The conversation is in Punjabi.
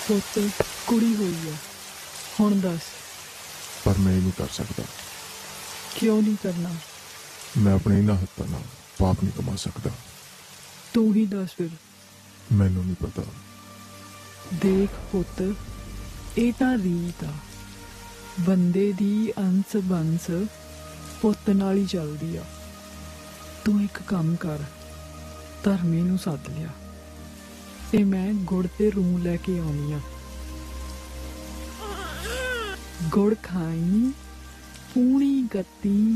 ਪੁੱਤ ਕੁੜੀ ਹੋਈ ਆ, ਹੁਣ ਦੱਸ ਪਰ ਮੈਂ ਇਹ ਨਹੀਂ ਕਰ ਸਕਦਾ। ਕਿਉਂ ਨਹੀਂ ਕਰਨਾ? ਮੈਂ ਆਪਣੇ ਇਹਨਾਂ ਹੱਥਾਂ ਨਾਲ ਪਾਪ ਨਹੀਂ ਕਮਾ ਸਕਦਾ। ਤੂੰ ਹੀ ਦੱਸ ਫਿਰ। ਮੈਨੂੰ ਨਹੀਂ ਪਤਾ। ਦੇਖ ਪੁੱਤ, ਇਹ ਤਾਂ ਰੀਤ ਆ, ਬੰਦੇ ਦੀ ਅੰਸ ਬੰਸ ਪੁੱਤ ਨਾਲ ਹੀ ਚੱਲਦੀ ਆ। ਤੂੰ ਇੱਕ ਕੰਮ ਕਰ, ਧਰਮੇ ਨੂੰ ਸੱਦ ਲਿਆ ਤੇ ਮੈਂ ਗੁੜ ਤੇ ਰੂੰ ਲੈ ਕੇ ਆਉਣੀ ਆ। ਗੁੜ ਖਾਈ ਪੂਣੀ ਗੱਤੀ